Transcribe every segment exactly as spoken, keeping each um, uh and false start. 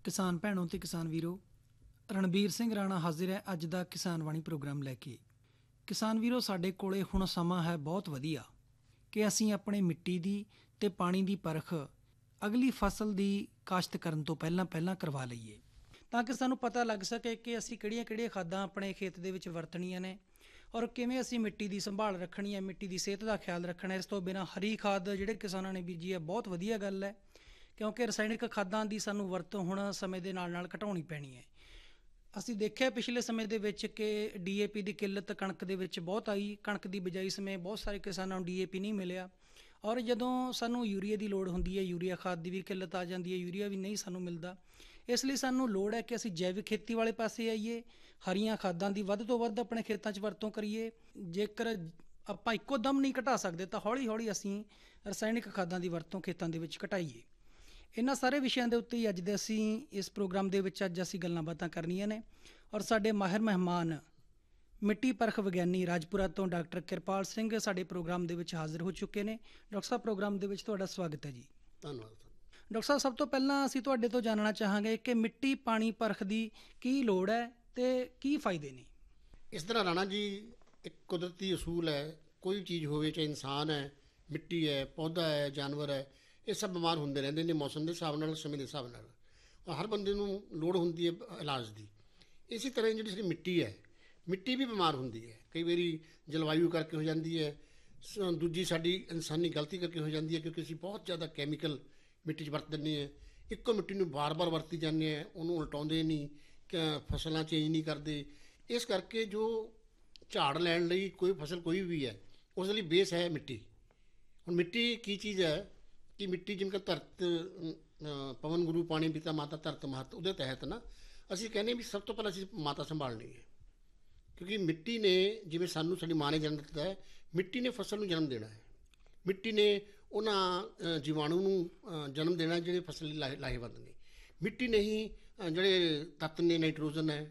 ਕਿਸਾਨ ਭੈਣੋ ਤੇ ਕਿਸਾਨ ਵੀਰੋ, ਰਣਬੀਰ ਸਿੰਘ ਰਾਣਾ ਹਾਜ਼ਰ ਹੈ ਅੱਜ ਦਾ ਕਿਸਾਨ ਬਾਣੀ ਪ੍ਰੋਗਰਾਮ ਲੈ ਕੇ। ਕਿਸਾਨ ਵੀਰੋ, ਸਾਡੇ ਕੋਲੇ ਹੁਣ ਸਮਾਂ ਹੈ ਬਹੁਤ ਵਧੀਆ ਕਿ ਅਸੀਂ ਆਪਣੇ ਮਿੱਟੀ ਦੀ ਤੇ ਪਾਣੀ ਦੀ ਪਰਖ ਅਗਲੀ ਫਸਲ ਦੀ ਕਾਸ਼ਤ ਕਰਨ ਤੋਂ ਪਹਿਲਾਂ ਪਹਿਲਾਂ ਕਰਵਾ ਲਈਏ, ਤਾਂ ਕਿ ਸਾਨੂੰ ਪਤਾ ਲੱਗ ਸਕੇ ਕਿ ਅਸੀਂ ਕਿਹੜੀਆਂ-ਕਿਹੜੀਆਂ ਖਾਦਾਂ ਆਪਣੇ ਖੇਤ ਦੇ ਵਿੱਚ ਵਰਤਣੀਆਂ ਨੇ ਔਰ ਕਿਵੇਂ ਅਸੀਂ ਮਿੱਟੀ ਦੀ ਸੰਭਾਲ ਰੱਖਣੀ ਹੈ, ਮਿੱਟੀ ਦੀ ਸਿਹਤ ਦਾ ਖਿਆਲ ਰੱਖਣਾ। ਇਸ ਤੋਂ ਬਿਨਾਂ ਹਰੀ ਖਾਦ ਜਿਹੜੇ ਕਿਸਾਨਾਂ ਨੇ ਬੀਜੀ ਹੈ ਬਹੁਤ ਵਧੀਆ ਗੱਲ ਹੈ, ਕਿਉਂਕਿ ਰਸਾਇਣਿਕ ਖਾਦਾਂ ਦੀ ਸਾਨੂੰ ਵਰਤੋਂ ਹੁਣ ਸਮੇਂ ਦੇ ਨਾਲ ਨਾਲ ਘਟਾਉਣੀ ਪੈਣੀ ਹੈ। ਅਸੀਂ ਦੇਖਿਆ ਪਿਛਲੇ ਸਮੇਂ ਦੇ ਵਿੱਚ ਕਿ ਡੀ ਏ ਪੀ ਦੀ ਕਿੱਲਤ ਕਣਕ ਦੇ ਵਿੱਚ ਬਹੁਤ ਆਈ। ਕਣਕ ਦੀ ਬਿਜਾਈ ਸਮੇਂ ਬਹੁਤ ਸਾਰੇ ਕਿਸਾਨਾਂ ਨੂੰ ਡੀ ਏ ਪੀ ਨਹੀਂ ਮਿਲਿਆ ਔਰ ਜਦੋਂ ਸਾਨੂੰ ਯੂਰੀਆ ਦੀ ਲੋੜ ਹੁੰਦੀ ਹੈ, ਯੂਰੀਆ ਖਾਦ ਦੀ ਵੀ ਕਿੱਲਤ ਆ ਜਾਂਦੀ ਹੈ, ਯੂਰੀਆ ਵੀ ਨਹੀਂ ਸਾਨੂੰ ਮਿਲਦਾ। ਇਸ ਲਈ ਸਾਨੂੰ ਲੋੜ ਹੈ ਕਿ ਅਸੀਂ ਜੈਵਿਕ ਖੇਤੀ ਵਾਲੇ ਪਾਸੇ ਆਈਏ, ਹਰੀਆਂ ਖਾਦਾਂ ਦੀ ਵੱਧ ਤੋਂ ਵੱਧ ਆਪਣੇ ਖੇਤਾਂ 'ਚ ਵਰਤੋਂ ਕਰੀਏ। ਜੇਕਰ ਆਪਾਂ ਇੱਕੋ ਦਮ ਨਹੀਂ ਘਟਾ ਸਕਦੇ ਤਾਂ ਹੌਲੀ ਹੌਲੀ ਅਸੀਂ ਰਸਾਇਣਿਕ ਖਾਦਾਂ ਦੀ ਵਰਤੋਂ ਖੇਤਾਂ ਦੇ ਵਿੱਚ ਘਟਾਈਏ। ਇਹਨਾਂ ਸਾਰੇ ਵਿਸ਼ਿਆਂ ਦੇ ਉੱਤੇ ਹੀ ਅੱਜ ਦੇ ਅਸੀਂ ਇਸ ਪ੍ਰੋਗਰਾਮ ਦੇ ਵਿੱਚ ਅੱਜ ਅਸੀਂ ਗੱਲਾਂ ਬਾਤਾਂ ਕਰਨੀਆਂ ਨੇ ਔਰ ਸਾਡੇ ਮਾਹਿਰ ਮਹਿਮਾਨ ਮਿੱਟੀ ਪਰਖ ਵਿਗਿਆਨੀ ਰਾਜਪੁਰਾ ਤੋਂ ਡਾਕਟਰ ਕਿਰਪਾਲ ਸਿੰਘ ਸਾਡੇ ਪ੍ਰੋਗਰਾਮ ਦੇ ਵਿੱਚ ਹਾਜ਼ਰ ਹੋ ਚੁੱਕੇ ਨੇ। ਡਾਕਟਰ ਸਾਹਿਬ, ਪ੍ਰੋਗਰਾਮ ਦੇ ਵਿੱਚ ਤੁਹਾਡਾ ਸਵਾਗਤ ਹੈ ਜੀ। ਧੰਨਵਾਦ। ਡਾਕਟਰ ਸਾਹਿਬ, ਸਭ ਤੋਂ ਪਹਿਲਾਂ ਅਸੀਂ ਤੁਹਾਡੇ ਤੋਂ ਜਾਣਨਾ ਚਾਹਾਂਗੇ ਕਿ ਮਿੱਟੀ ਪਾਣੀ ਪਰਖ ਦੀ ਕੀ ਲੋੜ ਹੈ ਤੇ ਕੀ ਫਾਇਦੇ ਨੇ। ਇਸ ਤਰ੍ਹਾਂ ਰਾਣਾ ਜੀ, ਇੱਕ ਕੁਦਰਤੀ ਅਸੂਲ ਹੈ, ਕੋਈ ਚੀਜ਼ ਹੋਵੇ, ਚਾਹੇ ਇਨਸਾਨ ਹੈ, ਮਿੱਟੀ ਹੈ, ਪੌਦਾ ਹੈ, ਜਾਨਵਰ ਹੈ, ਇਹ ਸਭ ਬਿਮਾਰ ਹੁੰਦੇ ਰਹਿੰਦੇ ਨੇ ਮੌਸਮ ਦੇ ਹਿਸਾਬ ਨਾਲ, ਸਮੇਂ ਦੇ ਹਿਸਾਬ ਨਾਲ। ਔਰ ਹਰ ਬੰਦੇ ਨੂੰ ਲੋੜ ਹੁੰਦੀ ਹੈ ਇਲਾਜ ਦੀ। ਇਸੇ ਤਰ੍ਹਾਂ ਜਿਹੜੀ ਸਾਡੀ ਮਿੱਟੀ ਹੈ, ਮਿੱਟੀ ਵੀ ਬਿਮਾਰ ਹੁੰਦੀ ਹੈ। ਕਈ ਵਾਰੀ ਜਲਵਾਯੂ ਕਰਕੇ ਹੋ ਜਾਂਦੀ ਹੈ, ਸ- ਦੂਜੀ ਸਾਡੀ ਇਨਸਾਨੀ ਗਲਤੀ ਕਰਕੇ ਹੋ ਜਾਂਦੀ ਹੈ, ਕਿਉਂਕਿ ਅਸੀਂ ਬਹੁਤ ਜ਼ਿਆਦਾ ਕੈਮੀਕਲ ਮਿੱਟੀ 'ਚ ਵਰਤ ਦਿੰਦੇ ਹਾਂ। ਇੱਕੋ ਮਿੱਟੀ ਨੂੰ ਬਾਰ-ਬਾਰ ਵਰਤੀ ਜਾਂਦੇ ਹਾਂ, ਉਹਨੂੰ ਉਲਟਾਉਂਦੇ ਨਹੀਂ, ਕ- ਫਸਲਾਂ ਚੇਂਜ ਨਹੀਂ ਕਰਦੇ। ਇਸ ਕਰਕੇ ਜੋ ਝਾੜ ਲੈਣ ਲਈ ਕੋਈ ਫਸਲ ਕੋਈ ਵੀ ਹੈ, ਉਸ ਲਈ ਬੇਸ ਹੈ ਮਿੱਟੀ। ਹੁਣ ਮਿੱਟੀ ਕੀ ਚੀਜ਼ ਹੈ ਕਿ ਮਿੱਟੀ ਜਿਵੇਂ ਕਿ ਧਰਤ ਅ, ਪਵਨ ਗੁਰੂ ਪਾਣੀ ਪਿਤਾ ਮਾਤਾ ਧਰਤ ਮਹਤ, ਉਹਦੇ ਤਹਿਤ ਨਾ ਅਸੀਂ ਕਹਿੰਦੇ ਵੀ ਸਭ ਤੋਂ ਪਹਿਲਾਂ ਅਸੀਂ ਮਾਤਾ ਸੰਭਾਲਣੀ ਹੈ। ਕਿਉਂਕਿ ਮਿੱਟੀ ਨੇ, ਜਿਵੇਂ ਸਾਨੂੰ ਸਾਡੀ ਮਾਂ ਨੇ ਜਨਮ ਦਿੱਤਾ ਹੈ, ਮਿੱਟੀ ਨੇ ਫਸਲ ਨੂੰ ਜਨਮ ਦੇਣਾ ਹੈ। ਮਿੱਟੀ ਨੇ ਉਹਨਾਂ ਅ, ਜੀਵਾਣੂ ਨੂੰ ਅ, ਜਨਮ ਦੇਣਾ ਜਿਹੜੇ ਫਸਲ ਲਈ ਲਾਹੇ ਲਾਹੇਵੰਦ ਨੇ। ਮਿੱਟੀ ਨੇ ਹੀ ਅ, ਜਿਹੜੇ ਤੱਤ ਨੇ, ਨਾਈਟ੍ਰੋਜਨ ਹੈ,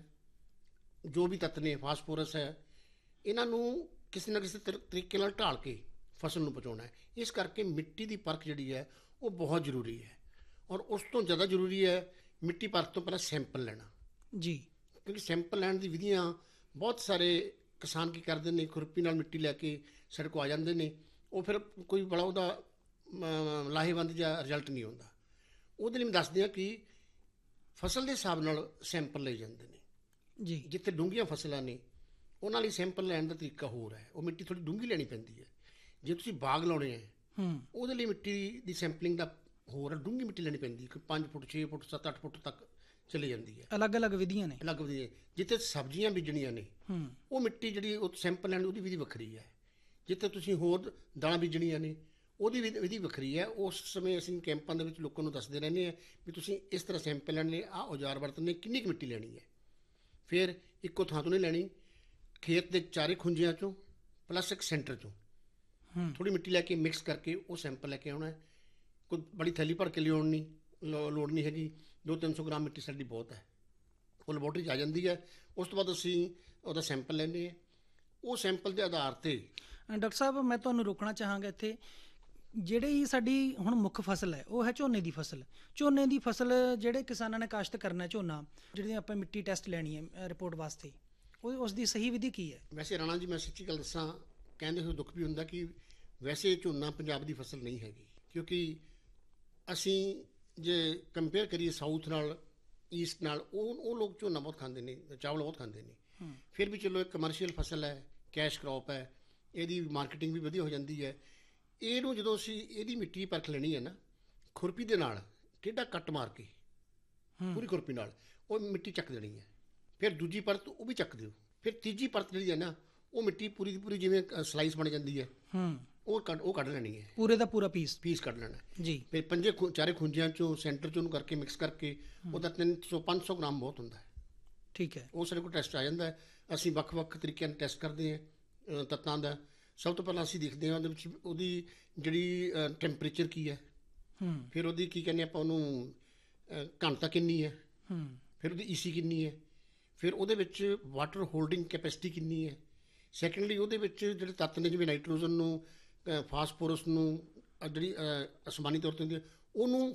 ਜੋ ਵੀ ਤੱਤ ਨੇ, ਫਾਸਫੋਰਸ ਹੈ, ਇਹਨਾਂ ਨੂੰ ਕਿਸੇ ਨਾ ਕਿਸੇ ਤਰ- ਤਰੀਕੇ ਨਾਲ ਢਾਲ ਕੇ ਫਸਲ ਨੂੰ ਪਹੁੰਚਾਉਣਾ ਹੈ। ਇਸ ਕਰਕੇ ਮਿੱਟੀ ਦੀ ਪਰਖ ਜਿਹੜੀ ਹੈ ਉਹ ਬਹੁਤ ਜ਼ਰੂਰੀ ਹੈ। ਔਰ ਉਸ ਤੋਂ ਜ਼ਿਆਦਾ ਜ਼ਰੂਰੀ ਹੈ ਮਿੱਟੀ ਪਰਖ ਤੋਂ ਪਹਿਲਾਂ ਸੈਂਪਲ ਲੈਣਾ ਜੀ। ਕਿਉਂਕਿ ਸੈਂਪਲ ਲੈਣ ਦੀ ਵਿਧੀਆਂ ਬਹੁਤ ਸਾਰੇ ਕਿਸਾਨ ਕੀ ਕਰਦੇ ਨੇ, ਖੁਰਪੀ ਨਾਲ ਮਿੱਟੀ ਲੈ ਕੇ ਸਾਡੇ ਕੋਲ ਆ ਜਾਂਦੇ ਨੇ। ਉਹ ਫਿਰ ਕੋਈ ਬੜਾ ਉਹਦਾ ਅਮ, ਲਾਹੇਵੰਦ ਜਾਂ ਰਿਜ਼ਲਟ ਨਹੀਂ ਆਉਂਦਾ। ਉਹਦੇ ਲਈ ਮੈਂ ਦੱਸਦੇ ਹਾਂ ਕਿ ਫਸਲ ਦੇ ਹਿਸਾਬ ਨਾਲ ਸੈਂਪਲ ਲਏ ਜਾਂਦੇ ਨੇ। ਜੀ। ਜਿੱਥੇ ਡੂੰਘੀਆਂ ਫਸਲਾਂ ਨੇ ਉਹਨਾਂ ਲਈ ਸੈਂਪਲ ਲੈਣ ਦਾ ਤਰੀਕਾ ਹੋਰ ਹੈ। ਉਹ ਮਿੱਟੀ ਥੋੜ੍ਹੀ ਡੂੰਘੀ ਲੈਣੀ ਪੈਂਦੀ ਹੈ। ਜੇ ਤੁਸੀਂ ਬਾਗ ਲਾਉਣੇ ਹੈ, ਹੂੰ। ਉਹਦੇ ਲਈ ਮਿੱਟੀ ਦੀ ਸੈਂਪਲਿੰਗ ਦਾ ਹੋਰ ਹੈ, ਡੂੰਘੀ ਮਿੱਟੀ ਲੈਣੀ ਪੈਂਦੀ ਹੈ। ਕੋਈ ਪੰਜ ਫੁੱਟ ਛੇ ਫੁੱਟ ਸੱਤ ਅੱਠ ਫੁੱਟ ਤੱਕ ਚਲੀ ਜਾਂਦੀ ਹੈ। ਅਲੱਗ-ਅਲੱਗ ਵਿਧੀਆਂ ਨੇ। ਅਲੱਗ ਵਿਧੀ ਹੈ। ਜਿੱਥੇ ਸਬਜ਼ੀਆਂ ਬੀਜਣੀਆਂ ਨੇ, ਹੂੰ। ਉਹ ਮਿੱਟੀ ਜਿਹੜੀ ਉਹ ਸੈਂਪਲ ਲੈਣ ਦੀ ਉਹਦੀ ਵਿਧੀ ਵੱਖਰੀ ਹੈ। ਜਿੱਥੇ ਤੁਸੀਂ ਹੋਰ ਦਾਲਾਂ ਬੀਜਣੀਆਂ ਨੇ, ਉਹਦੀ ਵਿਧ- ਵਿਧੀ ਵੱਖਰੀ ਹੈ। ਉਸ ਸਮੇਂ ਅਸੀਂ ਕੈਂਪਾਂ ਦੇ ਵਿੱਚ ਲੋਕਾਂ ਨੂੰ ਦੱਸਦੇ ਰਹਿੰਦੇ ਹਾਂ ਵੀ ਤੁਸੀਂ ਇਸ ਤਰ੍ਹਾਂ ਸੈਂਪਲ ਲੈਣੇ, ਆਹ ਔਜ਼ਾਰ ਵਰਤਣੇ, ਕਿੰਨੀ ਕੁ ਮਿੱਟੀ ਲੈਣੀ ਹੈ। ਫਿਰ ਇੱਕੋ ਥਾਂ ਤੋਂ ਨਹੀਂ ਲੈਣੀ, ਖੇਤ ਦੇ ਚਾਰੇ ਖੁੰਝਿਆਂ 'ਚੋਂ ਪਲੱਸ ਇੱਕ ਸੈਂਟਰ 'ਚੋਂ ਹੂੰ। ਥੋੜ੍ਹੀ ਮਿੱਟੀ ਲੈ ਕੇ ਮਿਕਸ ਕਰਕੇ ਉਹ ਸੈਂਪਲ ਲੈ ਕੇ ਆਉਣਾ ਹੈ। ਕੋਈ ਬੜੀ ਥੈਲੀ ਭਰ ਕੇ ਲਿਆਉਣ ਨਹੀਂ ਲੋ- ਲੋੜ ਨਹੀਂ ਹੈਗੀ। ਦੋ ਤਿੰਨ ਸੌ ਗ੍ਰਾਮ ਮਿੱਟੀ ਸਾਡੀ ਬਹੁਤ ਹੈ, ਉਹ ਲੈਬੋਰਟਰੀ 'ਚ ਆ ਜਾਂਦੀ ਹੈ। ਉਸ ਤੋਂ ਬਾਅਦ ਅਸੀਂ ਉਹਦਾ ਸੈਂਪਲ ਲੈਂਦੇ ਹਾਂ। ਉਹ ਸੈਂਪਲ ਦੇ ਆਧਾਰ 'ਤੇ ਅ, ਡਾਕਟਰ ਸਾਹਿਬ, ਮੈਂ ਤੁਹਾਨੂੰ ਰੋਕਣਾ ਚਾਹਾਂਗਾ ਇੱਥੇ। ਜਿਹੜੀ ਸਾਡੀ ਹੁਣ ਮੁੱਖ ਫਸਲ ਹੈ ਉਹ ਹੈ ਝੋਨੇ ਦੀ ਫਸਲ। ਝੋਨੇ ਦੀ ਫਸਲ ਜਿਹੜੇ ਕਿਸਾਨਾਂ ਨੇ ਕਾਸ਼ਤ ਕਰਨਾ ਝੋਨਾ, ਜਿਹੜੀ ਆਪਾਂ ਮਿੱਟੀ ਟੈਸਟ ਲੈਣੀ ਹੈ ਅ, ਰਿਪੋਰਟ ਵਾਸਤੇ, ਉਹ ਉਸ ਦੀ ਸਹੀ ਵਿਧੀ ਕੀ ਹੈ? ਵੈਸੇ ਰਾਣਾ ਜੀ, ਮੈਂ ਸੱਚੀ ਗੱਲ ਦੱਸਾਂ, ਕਹਿੰਦੇ ਹੋਏ ਦੁੱਖ ਵੀ ਹੁੰਦਾ ਕਿ ਵੈਸੇ ਝੋਨਾ ਪੰਜਾਬ ਦੀ ਫਸਲ ਨਹੀਂ ਹੈਗੀ। ਕਿਉਂਕਿ ਅਸੀਂ ਜੇ ਕੰਪੇਅਰ ਕਰੀਏ ਸਾਊਥ ਨਾਲ, ਈਸਟ ਨਾਲ, ਉਹ ਉਹ ਲੋਕ ਝੋਨਾ ਬਹੁਤ ਖਾਂਦੇ ਨੇ, ਚਾਵਲ ਬਹੁਤ ਖਾਂਦੇ ਨੇ। ਫਿਰ ਵੀ ਚਲੋ ਇੱਕ ਕਮਰਸ਼ੀਅਲ ਫਸਲ ਹੈ, ਕੈਸ਼ ਕ੍ਰੌਪ ਹੈ, ਇਹਦੀ ਮਾਰਕੀਟਿੰਗ ਵੀ ਵਧੀਆ ਹੋ ਜਾਂਦੀ ਹੈ। ਇਹਨੂੰ ਜਦੋਂ ਅਸੀਂ ਇਹਦੀ ਮਿੱਟੀ ਪਰਖ ਲੈਣੀ ਹੈ ਨਾ, ਖੁਰਪੀ ਦੇ ਨਾਲ ਟੇਢਾ ਕੱਟ ਮਾਰ ਕੇ ਪੂਰੀ ਖੁਰਪੀ ਨਾਲ ਉਹ ਮਿੱਟੀ ਚੱਕ ਦੇਣੀ ਹੈ। ਫਿਰ ਦੂਜੀ ਪਰਤ ਉਹ ਵੀ ਚੱਕ ਦਿਓ। ਫਿਰ ਤੀਜੀ ਪਰਤ ਜਿਹੜੀ ਹੈ ਨਾ, ਉਹ ਮਿੱਟੀ ਪੂਰੀ ਦੀ ਪੂਰੀ ਜਿਵੇਂ ਸਲਾਈਸ ਬਣ ਜਾਂਦੀ ਹੈ, ਹੂੰ। ਉਹ ਕੱਢ ਉਹ ਕੱਢ ਲੈਣੀ ਹੈ, ਪੂਰੇ ਦਾ ਪੂਰਾ ਪੀਸ। ਪੀਸ ਕੱਢ ਲੈਣਾ ਹੈ। ਜੀ। ਫਿਰ ਪੰਜੇ ਖੁ- ਚਾਰੇ ਖੁੰਝਿਆਂ 'ਚੋਂ ਸੈਂਟਰ 'ਚ ਉਹਨੂੰ ਕਰਕੇ ਮਿਕਸ ਕਰਕੇ ਉਹਦਾ ਤਿੰਨ ਸੌ ਪੰਜ ਸੌ ਗ੍ਰਾਮ ਬਹੁਤ ਹੁੰਦਾ ਹੈ। ਠੀਕ ਹੈ। ਉਹ ਸਾਡੇ ਕੋਲ ਟੈਸਟ ਆ ਜਾਂਦਾ ਹੈ। ਅਸੀਂ ਵੱਖ-ਵੱਖ ਤਰੀਕਿਆਂ ਨਾਲ ਟੈਸਟ ਕਰਦੇ ਹਾਂ ਅ, ਤੱਤਾਂ ਦਾ। ਸਭ ਤੋਂ ਪਹਿਲਾਂ ਅਸੀਂ ਦੇਖਦੇ ਹਾਂ ਉਹਦੇ ਵਿੱਚ ਉਹਦੀ ਜਿਹੜੀ ਟੈਂਪਰੇਚਰ ਕੀ ਹੈ, ਹੂੰ। ਫਿਰ ਉਹਦੀ ਕੀ ਕਹਿੰਦੇ ਆਪਾਂ ਉਹਨੂੰ ਅ, ਘਣਤਾ ਕਿੰਨੀ ਹੈ, ਹੂੰ। ਫਿਰ ਉਹਦੀ ਈਸੀ ਕਿੰਨੀ ਹੈ, ਫਿਰ ਉਹਦੇ ਵਿੱਚ ਵਾਟਰ ਹੋਲਡਿੰਗ ਕੈਪੈਸਿਟੀ ਕਿੰਨੀ ਹੈ। ਸੈਕੰਡਲੀ ਉਹਦੇ ਵਿੱਚ ਜਿਹੜੇ ਤੱਤ ਨੇ, ਜਿਵੇਂ ਨਾਈਟ੍ਰੋਜਨ ਨੂੰ, ਅ, ਫਾਸਫੋਰਸ ਨੂੰ, ਅ, ਜਿਹੜੀ ਅ, ਅਸਮਾਨੀ ਤੌਰ 'ਤੇ ਹੁੰਦੀ ਹੈ, ਉਹਨੂੰ